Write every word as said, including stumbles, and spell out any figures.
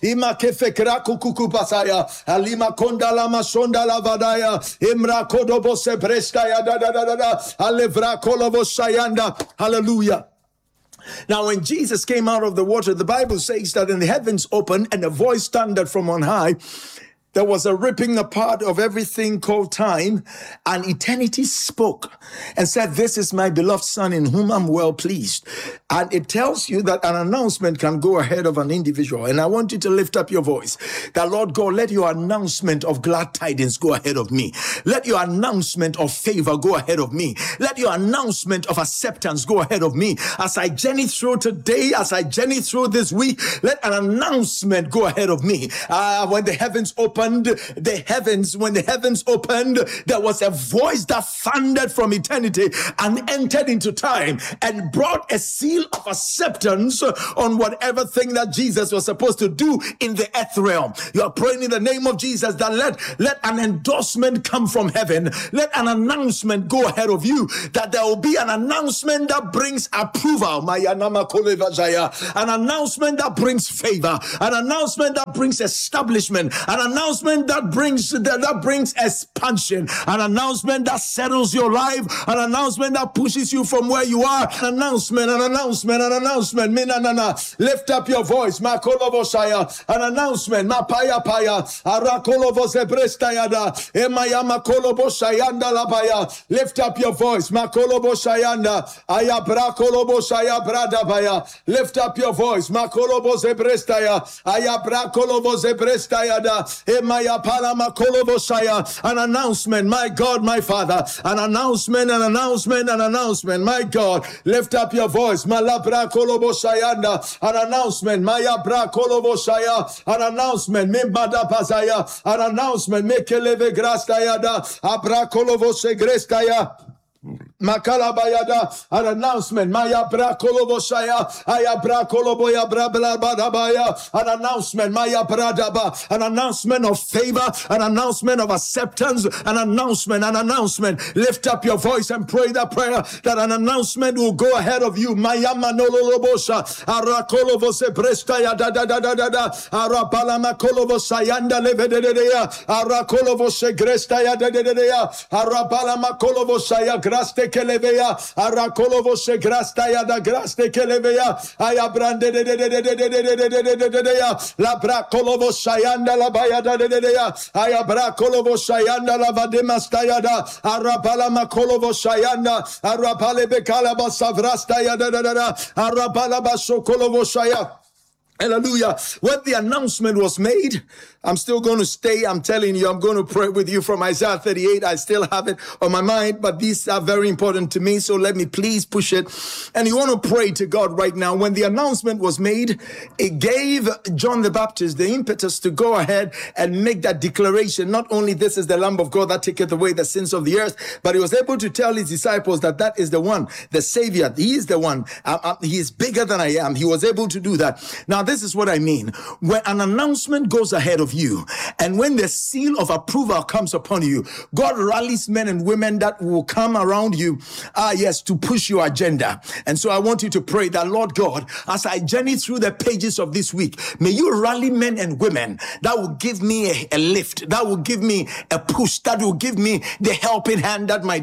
Ima kefekra kukuku pasaya. Alima konda lama sonda lavadaya. Imra kodobo se brestaya da da da da da. Alevra kolobo sayanda. Hallelujah. Now, when Jesus came out of the water, the Bible says that in the heavens opened and a voice thundered from on high. There was a ripping apart of everything called time, and eternity spoke and said, "This is my beloved Son in whom I'm well pleased." And it tells you that an announcement can go ahead of an individual. And I want you to lift up your voice. That, Lord God, let your announcement of glad tidings go ahead of me. Let your announcement of favor go ahead of me. Let your announcement of acceptance go ahead of me. As I journey through today, as I journey through this week, let an announcement go ahead of me. Uh, when the heavens open, the heavens, when the heavens opened, there was a voice that thundered from eternity and entered into time and brought a seal of acceptance on whatever thing that Jesus was supposed to do in the earth realm. You are praying in the name of Jesus that let, let an endorsement come from heaven. Let an announcement go ahead of you, that there will be an announcement that brings approval. An announcement that brings favor. An announcement that brings establishment. An announcement that brings that, that brings expansion, an announcement that settles your life, an announcement that pushes you from where you are, an announcement, an announcement, an announcement. Minanana, lift up your voice, Makolovosaya, an announcement, Mapaya Paya, Arakolovosebrestayada, Emayama Kolobosayanda Labaya, lift up your voice, Makolobosayanda, Ayabrakolobosaya Bradabaya, lift up your voice, Makolobosebrestaya, Ayabrakolobosebretayada, an announcement, my God, my Father, an announcement, an announcement, an announcement, my God, lift up your voice, Malabra Kolobosayanda, an announcement, Maya Bra Kolobosaya, an announcement, Mimbada Pasaya, an announcement, Mekeleve Grastayada, Abra Kolovose Grestaya. Makalabayada, an announcement, Maya Brakolovosaya, Aya Brakoloboya Brabalabadabaya, an announcement, Maya Bradaba, an announcement of favor, an announcement of acceptance, an announcement, an announcement. Lift up your voice and pray that prayer that an announcement will go ahead of you. Maya Manolobosha, Arakolovose Prestaya, da da da da da da, Arapalama Kolovosayanda Levedea, Arakolovose Grestaya, da da da da, Arapalama Kolovosaya. Graste kelevea, arakolovo se grastaya da graste kelevea, ayabrande de de de de de de de de de de de de ya, la brakolovo sayanda la bayada de de de ya, ayabrakolovo sayanda la vademastaya da, arapala makolovo sayanda, arapale bekala basavrastaya da da da da, arapala basokolovo saya. Hallelujah. When the announcement was made, I'm still going to stay. I'm telling you, I'm going to pray with you from Isaiah thirty-eight. I still have it on my mind, but these are very important to me. So let me please push it. And you want to pray to God right now. When the announcement was made, it gave John the Baptist the impetus to go ahead and make that declaration. Not only this is the Lamb of God that taketh away the sins of the earth, but he was able to tell his disciples that that is the one, the Savior. He is the one. Uh, uh, he is bigger than I am. He was able to do that. Now, this is what I mean. When an announcement goes ahead of you, and when the seal of approval comes upon you, God rallies men and women that will come around you, ah, yes, to push your agenda. And so I want you to pray that, Lord God, as I journey through the pages of this week, may you rally men and women that will give me a, a lift, that will give me a push, that will give me the helping hand that my